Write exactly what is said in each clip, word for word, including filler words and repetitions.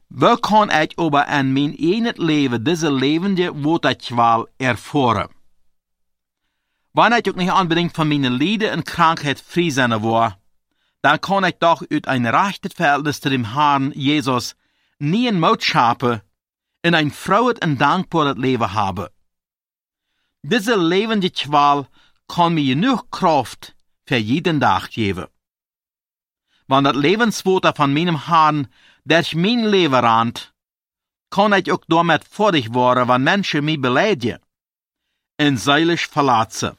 Wo kan ik aber in mijn enig leven deze levende waterkwal ervaren? Wanneer ik ook niet unbedingt van mijn lijden en krankheid vrij zijn war, dan kan ik doch uit een rechtes verhältnis zu dem Herrn Jesus nie een moed schapen en een vrolijk en dankbaar leven hebben. Deze levende kwal kan me genoeg kracht voor jeden dag geven. Want dat levenswater van mijn Herrn durch mijn leven randt, kan ik ook daarmee vorig worden, wanneer mensen mij beleiden en zeilig verlaten.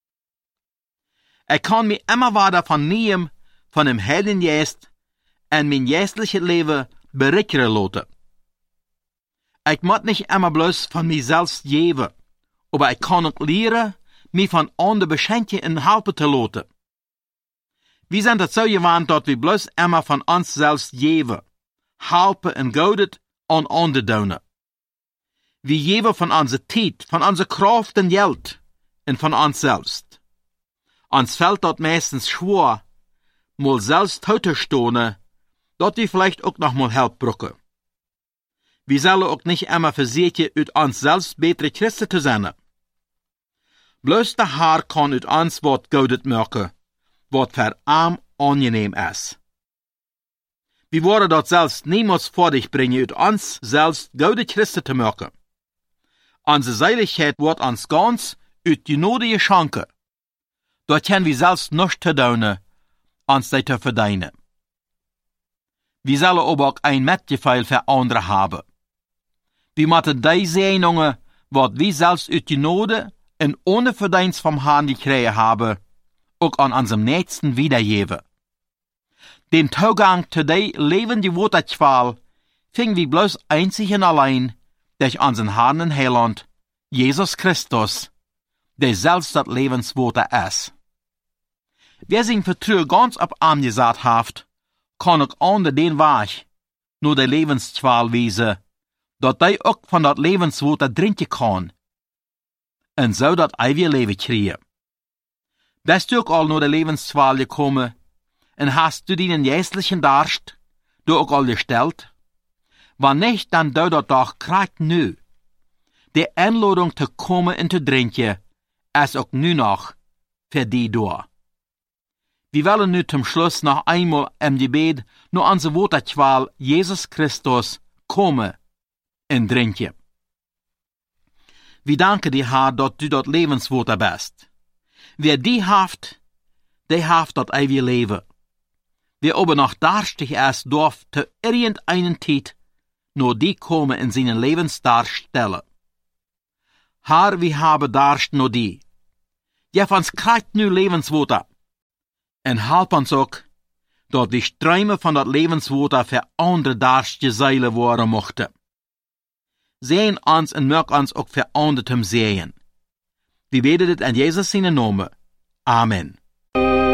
Ik kan me immer wieder vernemen van dem Heiligen Geest en mijn geestliche leven berichten laten. Ik moet niet immer bloß van mijzelf geven, aber ik kan ook leren, mij van anderen beschenken en helpen te laten. We zijn het zo gewend dat we bloß immer van ons zelfs geven, helpen en godet aan anderen doen. We geven van onze tijd, van onze kracht en geld en van ons zelfs. Ons fällt dat meistens schwer, mal selbst heute stehen, dat wir vielleicht auch noch mal Hilfe brauchen. Wir sollen auch nicht immer versuchen, uit uns selbst bessere Christen zu sein. Bloß der Herr kann uit uns wat Gutes machen, wat für arm angenehm ist. Wir wollen dat selbst niemals vor dich bringen, uit uns selbst gute Christen zu machen. Unsere Seiligkeit wird uns ganz uit die Gnade geschenkt. Dort können wir selbst nichts zu tun, uns die zu verdienen. Wir sollen aber auch ein Mitgefühl für andere haben. Wir müssen die Segnungen, was wir selbst uit die Gnade und ohne Verdienst vom Herrn gekriegt haben, auch an unserem Nächsten wiedergeben. Den Zugang zu der lebenden Waterqual finden wir bloß einzig und allein durch unseren Herrn und Heiland, Jesus Christus, der selbst das Lebenswasser ist. Wer sein Vertrauen ganz auf arm gesagt hat, kann auch andere den Weg nur der Lebensqual wiesen, dat die auch von dat Lebenswasser trinken kann. Und so dat ewige Leben kriegen. Bist du auch all nur der Lebensqual gekommen, und hast du deinen geistlichen Durst, du auch all gestellt? Wann nicht, dann du dat doch kriegt nu. Die Einladung zu kommen und zu trinken, ist auch nu noch für die da. Wir wollen nu zum Schluss noch einmal im Gebet nur unsere Waterqual Jesus Christus kommen und trinken. Wir danken dir, Herr, dass du dort Lebenswasser bist. Wer die haft, der haft dort ewige Leben. Wer aber noch darstig ist, darf zu irgendeinen Zeit nur die kommen in seinen Lebensdarst stellen. Herr, wir haben Darst nur die. Gib uns kriegt nu Lebenswasser. En help ons ook, dat die Ströme van dat Lebenswasser für andere darstige Seelen worden mochten. Sehen ons en merk ons ook für andere zum Sehen. Wir beten dit in Jesus seinen Namen. Amen.